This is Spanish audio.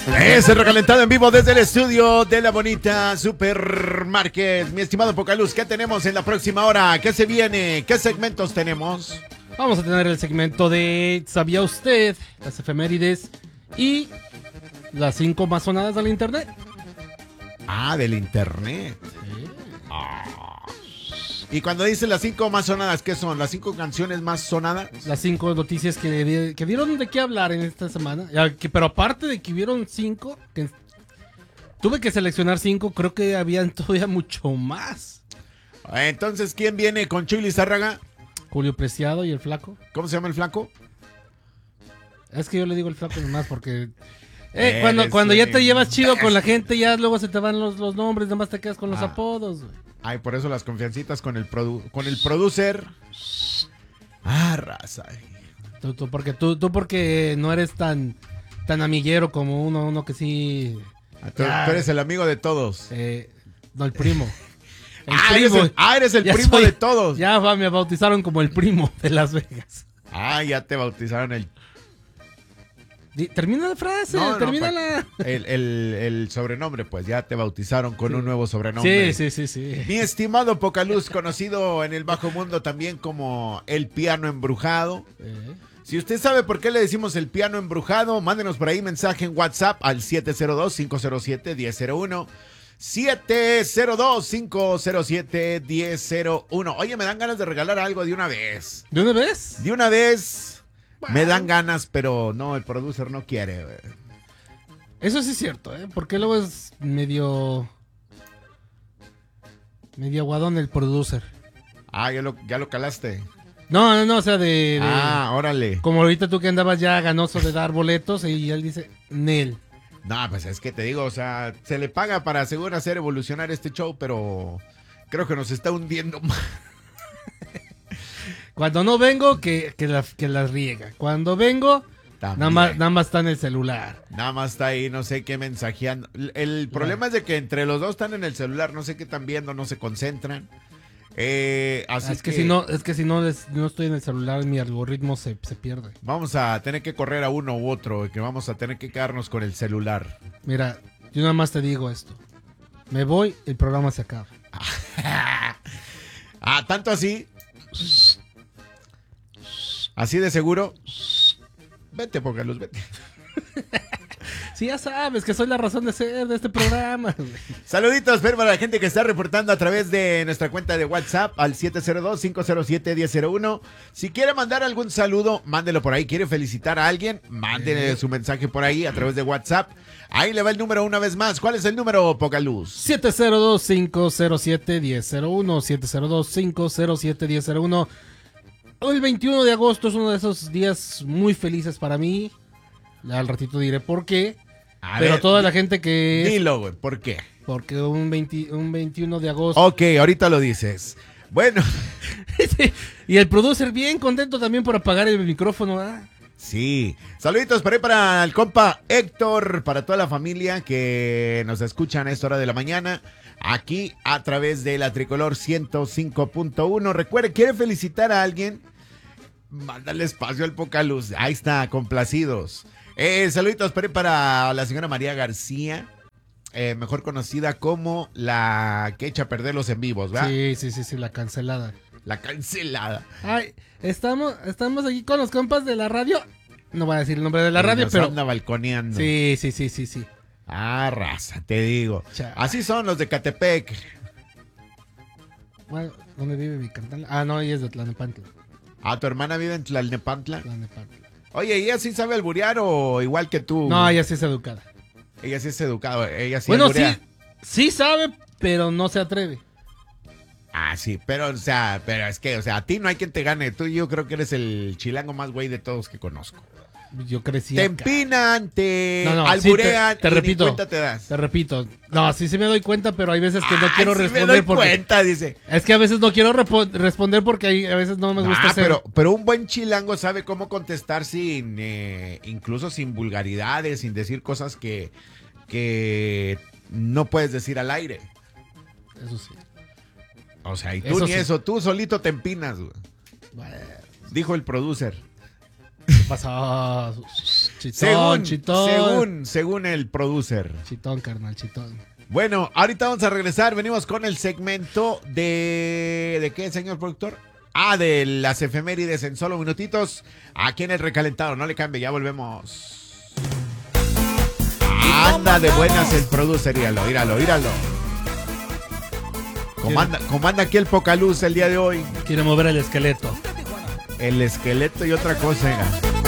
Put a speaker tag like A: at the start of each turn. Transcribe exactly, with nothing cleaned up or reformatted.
A: Es el recalentado en vivo desde el estudio de la bonita Supermarket. Mi estimado Pocaluz, ¿qué tenemos en la próxima hora? ¿Qué se viene? ¿Qué segmentos tenemos?
B: Vamos a tener el segmento de ¿Sabía usted? Las efemérides y las cinco más sonadas del internet.
A: Ah, del internet.
B: Sí.
A: Ah. Y cuando dice las cinco más sonadas, ¿qué son? ¿Las cinco canciones más sonadas?
B: Las cinco noticias que, que dieron de qué hablar en esta semana. Ya que, pero aparte de que hubieron cinco, que tuve que seleccionar cinco, creo que habían todavía mucho más.
A: Entonces, ¿quién viene con Chuy Lizárraga?
B: Julio Preciado y el Flaco.
A: ¿Cómo se llama el flaco?
B: Es que yo le digo el Flaco nomás porque... Eh,
A: Eres
B: cuando cuando ya te
A: un
B: llevas chido con la
A: imbécil.
B: gente, ya luego se te van los, los nombres, nomás te quedas con los
A: Ah.
B: apodos. Güey.
A: Ay, por eso las confiancitas con el produ con el producer. Ah, raza.
B: Tú, tú, porque tú, tú porque no eres tan, tan amiguero como uno, uno que sí...
A: Ah, Tú, tú eres el amigo de todos.
B: Eh, no, el primo. El
A: Ah, eres el, ah, eres el
B: Ya
A: primo
B: soy-
A: de todos.
B: Ya va, me bautizaron como el primo de Las Vegas.
A: Ah, ya te bautizaron el,
B: Di- termina la frase,
A: No, no,
B: termínala.
A: el, el, el sobrenombre, pues ya te bautizaron con un nuevo sobrenombre.
B: Sí, sí, sí, sí.
A: Mi estimado Pocaluz, conocido en el bajo mundo también como el piano embrujado.
B: Eh,
A: Si usted sabe por qué le decimos el piano embrujado, mándenos por ahí mensaje en WhatsApp al siete cero dos, cinco cero siete, uno cero cero uno. siete cero dos, cinco cero siete, uno cero cero uno. Oye, me dan ganas de regalar algo de una vez.
B: ¿De una vez?
A: De una vez me dan ganas, pero no, el producer no quiere. güey.
B: Eso sí es cierto, ¿eh? Porque luego es medio... Medio aguadón el producer.
A: Ah, ya lo, ya lo calaste.
B: No, no, no, o sea, de... de-
A: Ah, órale.
B: Como ahorita tú que andabas ya ganoso de dar boletos y él dice, Nel.
A: No, pues es que te digo, o sea, se le paga para según hacer evolucionar este show, pero creo que nos está hundiendo más.
B: Cuando no vengo, que, que, la, que la riega. Cuando vengo,
A: También.
B: nada más, nada más está en el celular.
A: Nada más está ahí, no sé qué mensajeando. El, el problema es de que entre los dos están en el celular, no sé qué están viendo, no se concentran. Eh, así
B: es que, si no, es que si no, les- no estoy en el celular, mi algoritmo se, se pierde.
A: Vamos a tener que correr a uno u otro, que vamos a tener que quedarnos con el celular.
B: Mira, yo nada más te digo esto. Me voy, el programa se acaba.
A: Ah, tanto así. Así de seguro. Vete, Pocaluz, vete.
B: Sí, ya sabes que soy la razón de ser de este programa. güey.
A: Saluditos, Fer, para la gente que está reportando a través de nuestra cuenta de WhatsApp al siete cero dos, cinco cero siete, uno cero uno. Si quiere mandar algún saludo, mándelo por ahí. ¿Quiere felicitar a alguien? Mándele
B: Eh.
A: su mensaje por ahí a través de WhatsApp. Ahí le va el número una vez más. ¿Cuál es el número, Pocaluz?
B: siete cero dos, cinco cero siete, uno cero uno. siete cero dos, cinco cero siete, uno cero uno. Hoy, veintiuno de agosto, es uno de esos días muy felices para mí. Al ratito diré por qué.
A: A
B: Pero
A: ver,
B: toda la gente que...
A: Dilo, güey, ¿por qué?
B: Porque un, veinte un veintiuno de agosto...
A: Ok, ahorita lo dices. Bueno,
B: Y el producer bien contento también por apagar el micrófono. ¿ah?
A: sí. Saluditos por ahí para el compa Héctor, para toda la familia que nos escuchan a esta hora de la mañana, aquí a través de la Tricolor ciento cinco punto uno. Recuerde, ¿quiere felicitar a alguien? Mándale espacio al Pocaluz. Ahí está, complacidos. Eh, saluditos por ahí para la señora María García, eh, mejor conocida como la que echa a perder los en vivos, ¿verdad?
B: Sí, sí, sí, sí, la cancelada.
A: La cancelada.
B: Ay, estamos, estamos aquí con los compas de la radio. No voy a decir el nombre de la
A: Y
B: radio,
A: nos
B: pero...
A: anda balconeando.
B: Sí, sí, sí, sí, sí.
A: Ah, raza, te digo.
B: Cha-
A: Así son los de Catepec.
B: Bueno, ¿dónde vive mi carnal? Ah, no, ella es de Tlalnepantla.
A: ¿A tu hermana vive en Tlalnepantla?
B: Tlalnepantla.
A: Oye, ¿ella sí sabe alburear o igual que tú?
B: No, ella sí es educada.
A: Ella sí es educada, ella sí
B: bueno,
A: alburea.
B: sí, sí sabe, pero no se atreve.
A: Ah, sí, pero, o sea, pero es que, o sea, a ti no hay quien te gane. Tú yo creo que eres el chilango más güey de todos que conozco.
B: Yo crecí
A: Te
B: acá.
A: empinan, te
B: No, no,
A: alburean
B: sí, te, te
A: y ni
B: repito,
A: cuenta te das.
B: te repito. No, sí, sí me doy cuenta, pero hay veces que no
A: Ay,
B: quiero
A: sí me
B: responder
A: doy
B: porque...
A: cuenta, dice.
B: Es que a veces no quiero repo- responder porque hay- a veces no me gusta
A: Ah,
B: hacer...
A: pero, pero un buen chilango sabe cómo contestar sin, eh, incluso sin vulgaridades, sin decir cosas que, que no puedes decir al aire.
B: Eso sí.
A: O sea, y tú
B: Eso
A: ni
B: sí.
A: eso, tú solito te empinas, güey.
B: Bueno,
A: Dijo el producer.
B: ¿qué pasó? Chitón,
A: según,
B: chitón.
A: según, según el producer.
B: Chitón, carnal, chitón.
A: Bueno, ahorita vamos a regresar. Venimos con el segmento de... ¿De qué, señor productor? Ah, de las efemérides en solo minutitos. Aquí en el recalentado. No le cambie, ya volvemos. Anda de buenas el producer. Íralo, íralo, íralo. Comanda, comanda aquí el Pocaluz el día de hoy.
B: Quiere mover el esqueleto.
A: El esqueleto y otra cosa, era.